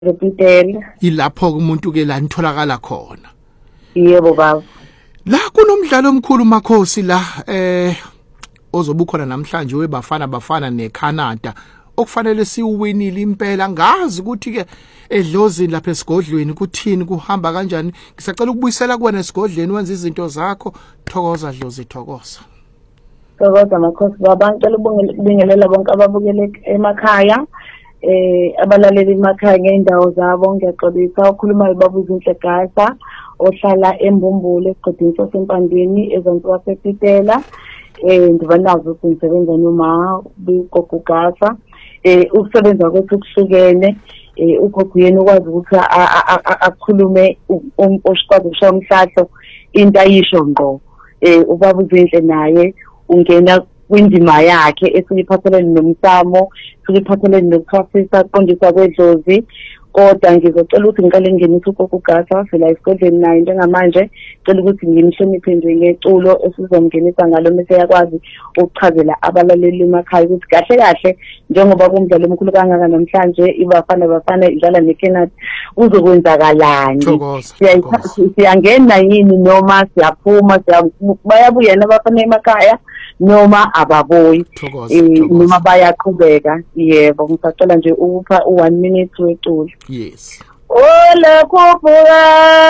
Repitela. Ilapho umuntu ke la nitholakala khona. Yebo baba. La kunomdlalo omkhulu Makhosi la ozobukhona namhlanje webafana neCanada okufanele siwinile impela ngazi ukuthi ke edlozini lapha esigodlweni kuthini kuhamba kanjani ngisacela ukubuyisela kuwena esigodlweni wenza izinto zakho thokoza Dlozi thokoza. Thokoza Makhosi baba ngicela ukubingelela bonke ababukele emakhaya abalaleli emakhaya ngeendawo zabo ngiyaxolisa ukhuluma ubaba uZinhle Gasa ohlala eMbumbulu esigodini saseMpandeni ezantsi kwasePitela ndibanazo ukusebenza noma bigogo Gasa ukusebenza kwethu kuhlukene ugogo yena ukwazi ukuthi akhulume oshikwazi ukusho umhlahlo into ayisho ngqo ubaba uZinhle naye ungena kwindima yakhe esiphathelene nomsamo siphathelene nokuthwasisa qondisa kwedlozi kodwa ngizocela ukuthi ngiqale ngingenise ugogo Gasa phela esigodlweni naye njengamanje cela ukuthi ngimhloniphe nje ngeculo esizomngenisa ngalo mase yakwazi ukuchazela abalaleli emakhaya ukuthi kahle kahle njengoba kumdlalo omkhulu kangaka namhlanje ibafana idlala neCanada uzokwenzakalani siyangena yini noma siyaphuma bayabuya nabafana emakhaya noma ababoyi noma bayaqhubeka yebo ngisacela nje ukupha u1 minute weculo. Yes. Ola khuphuka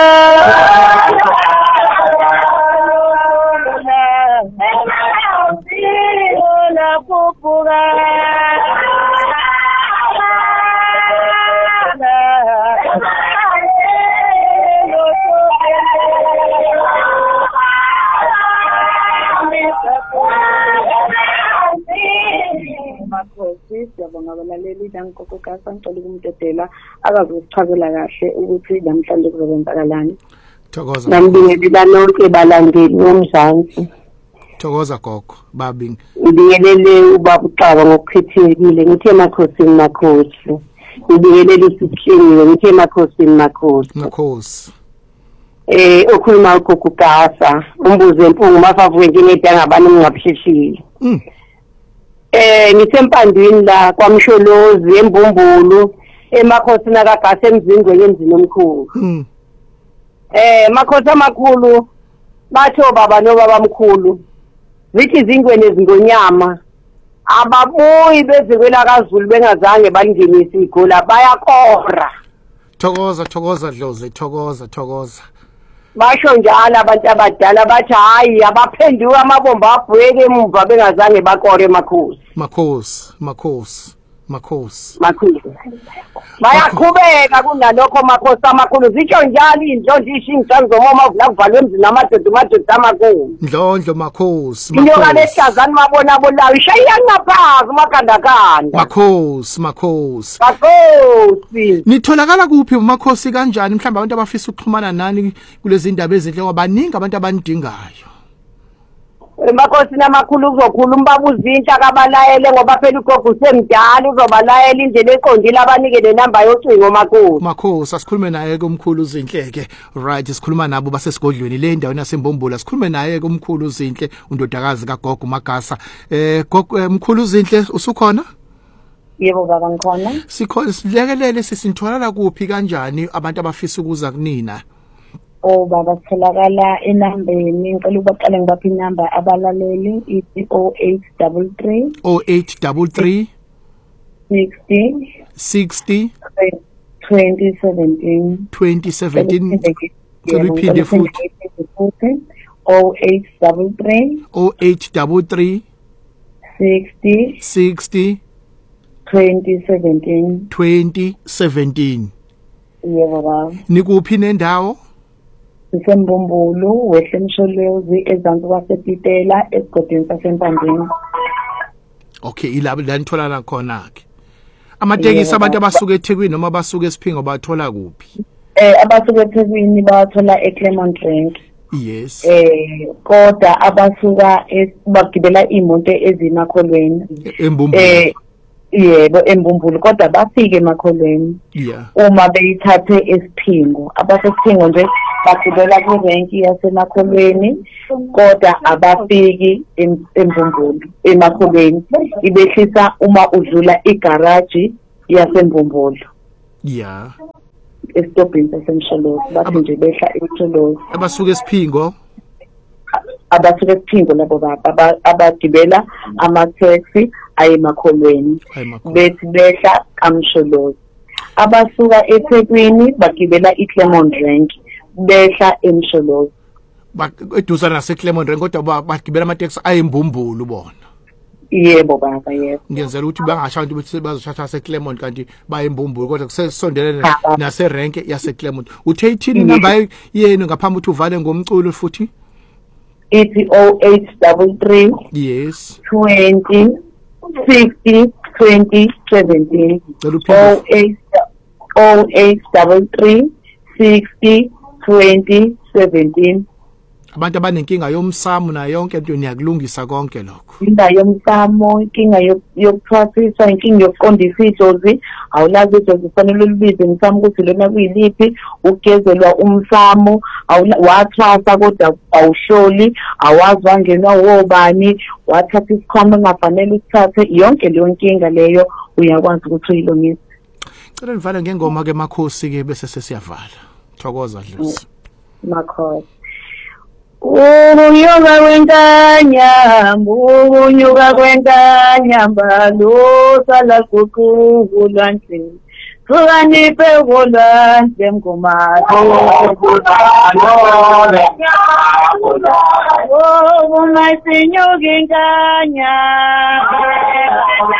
ola khuphuka Makhosi siyabonga abalaleli dangogogo Gasa ngicela ukumdedela akazi ukuchazela kahle ukuthi namhlanje kuzobenzakalani. Thokoza. Nambingelela nonke balandeli bomzansi. Thokoza gogo babi. Ngibingelele ubaba uXaba ngokukhethekile ngithe Makhosi. Ngibingelele uSihlengiwe ngithe Makhosi. Okhuluma ugogo Gasa umbuzo empungu mafavuke njenedanga abantu ngingabhlishile. Ngisempandini la kwaMsholozi eMbumbulu emakhosi nakaGasa emzingweni emzini omkhulu. Makhosi amakhulu batho baba nobaba mkhulu zithi izingweni ezingonyama ababuyi bezikwela kaZulu bengazange balingenise igola bayakora. Thokoza Dlozi thokoza. Basho njalo abantu abadala bathi hayi abaphenduka amabombo abhweke emuva bengazange bakore Makhosi. Bayaqhubeka kunalokho Makhosi amakhulu zitsho njalo indlo nje ngizomoma uvula kuvalwe emzini amadoda amakhulu. Ndlondlo Makhosi. Inyoka lehlazani mabona bolayo ishaya ngaphansi umakandakanda. Makhosi. Nitholakala kuphi Makhosi kanjani mhlawumbe abantu abafisa ukuxhumana nani kulezi indaba ezinhle ngoba baningi abantu abanidingayo. Makhosi namakhulu uzokhuluma ubaba uZinhle akabalayele ngoba phela ugogo usemdala uzobalayela indlela eqondile abanike nenamba yocingo Makhosi asikhulume naye kumkhulu uZinhle ke right sikhuluma nabo basesigodlweni le ndawo naseMbumbulu sikhulume naye kumkhulu uZinhle undodakazi kaGogo Magasa mkhulu uZinhle usukhona? Yebo baba ngikhona. Silekelele sisintholala kuphi kanjani abantu abafisa ukuza kunina? Baba sitholakala enambeni ngicela ukubaqala ngibapha inamba abalaleli ithi 0833 60 2017 Cela uphinde futhi 0833 60 2017 Yebo baba. Nikuphi nendawo? Isembumbulu wehle Msholozi ezantsi kwasePitela esigodini saseMpandeni. Okay ilabo la nitholana khona ke. Amatekisi abantu abasuka eThekwini noma abasuka eSiphingo bathola kuphi? Abasuka eThekwini bathola eClermont Rank. Yes. Kodwa abasuka bagibela imoto ezimakholweni. Embumbulu. Yebo eMbumbulu kodwa bafike emakholweni. Uma beyithathe eSiphingo abasesiphingo nje bagibela kurenki yasemakholweni kodwa abafiki eMbumbulu emakholweni ibehlisa uma udlula igarage yaseMbumbulu. Yeah. Esitobhini sasemsholozi bathi nje behla eMsholozi Abasuka esiphingo. abasuke esiphingo labo baba abagibela ama-taxi aye emakholweni bethi behla kaMsholozi. Abasuka eThekwini bagibela iClermont Rank behla eMsholozi. Eduza naseClermont Rank kodwa bagibela ama-taxi ayembumbulu bona. Yebo baba yebo. Ngiyenzela ukuthi bangasho abantu bethi bazoshatha eClermont kanti bayembumbulu kodwa kusesondelene naserank yaseClermont. Uthe ithini inamba yenu ngaphambi ukuthi uvale ngomculo futhi? Ithi 0833 Yes 20 60 20 17 0833 60 20 17. Abantu abanenkinga yomsamo na yonke into niyakulungisa konke lokho. Inkinga yomsamo, inkinga yokuthwasisa, inkinga yokuqondisa idlozi, awulazi idlozi kufanele ulibize umsamo ukuthi lona kuyiliphi, ukugezelwa umsamo, wathwasa kodwa awuhloli, awazi wangenwa wobani, wathatha isikhwama engafanele usithathe, yonke leyo nkinga leyo uyakwazi ukuthi uyilungise. Cela nivale ngengoma ke Makhosi ke bese sesiyavala. Thokoza Dlozi. Makhosi. Unyuka kwenkanya mbalo sala kukulwanti Sukaniphe kolwandle mngomalo Oh masinyuka inkanya